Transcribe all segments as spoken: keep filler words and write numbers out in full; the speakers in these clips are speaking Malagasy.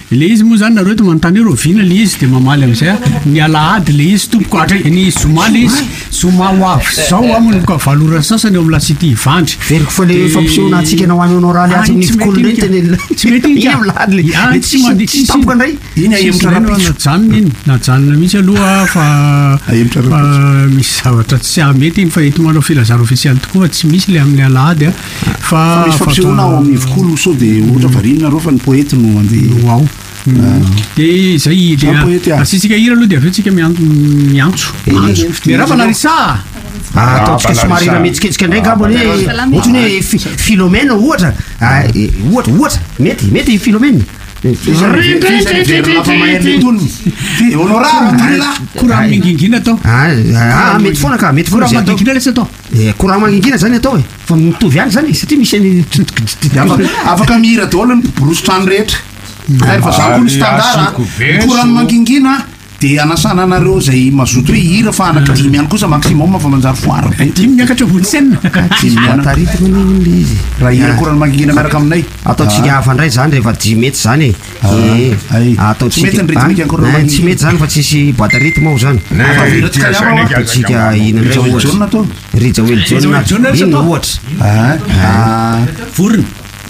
le izy moa zany nareo eto manontany rovina le izy de mamaly am'izay ny alahady le izy tompoko atra ny zoma le izy zoma ho avy zao aminy ka valorany sasany eo amin'ny lasity ivandry veriko fa le fampisehoana antsika na hoan'ny honoraly azy ny fikolo reny teny tsy mety iny lahady le tsy mandiky tampoka indray iny aemitra najanona iny najanona mihitsy aloha fa aemitra misy zavatra tsy mety iny fa eto manao filazaro ofisialy tokoa fa tsy misy le amin'ny alahady a fa misy fampisehoana ao amin'ny vikolo sao de ohatra varinina reo fa ny poety no andeha ao de zay le asitsika hira aloha de aveo tsika miantso de raha fa narisa ataontsika somary rametsiketsiky indray ngambony hoe ohatrany hoe Philomène ohatra ohatra ohatra mety mety Philomène courant mangingina atao mety foana ka mety foana courant mangingina lasa atao courant mangingina zany atao e fa mitovy any zany satria misy any afaka mihira daholo ny borosotrano rehetra fa zany koa ny standard courant mangingina de anasana anareo zay mazoto hoe hira fa anaky dimy ihany kosa maximum fa manjary foara dimy miakatra vonsen taritina le izy raha hira courant mangingina miaraka aminay ataotsika hafa ndray zany rehefa dimy mety zany e ataotsika tsy mety zany fa tsisy boîte à rythme ao zany ataotsika ina Rija Weljon iny ohatra vorona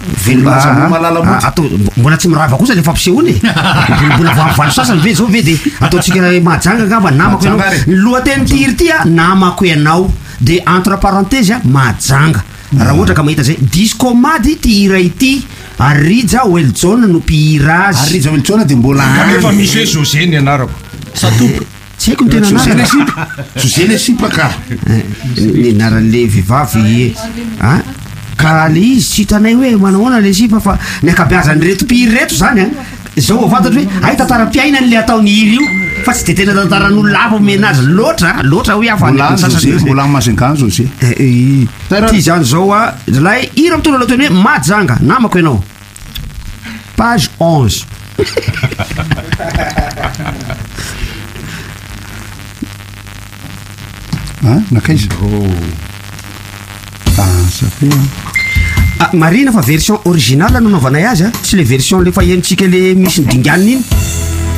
atao mbola tsy mirava kosa le fampisehoana e mbola valo sasany ve zao ve de ataotsika mahajanga ngamba namako ianao ny lohateny tiry ty a namako ianao de entre parenthèse a mahajanga raha ohatra ka mahita zay disco mady ty hira ity Rija Weljon no mpihira azy Rija Weljon de mbola efa misy hoe José ny anarako satopo tsy haiko ny tena anarana José le sipaka ny anaran'le vehivavy a ka le izy tsy hitanay hoe manahoana le sipa fa ny akabeazany reto mpihiry reto zany a zao afantatry hoe ay tantara-piainany le ataony hira io fa tsy de tena tantaran'olo lava menazy loatra loatra hoe afambola mazingan José ty zany zao a lay hira mitondra loateny hoe majanga namako ianao page onze nakaiza marina fa version original no nanaovanay azy a tsy le version le fa henontsika le misy ny dinganiny iny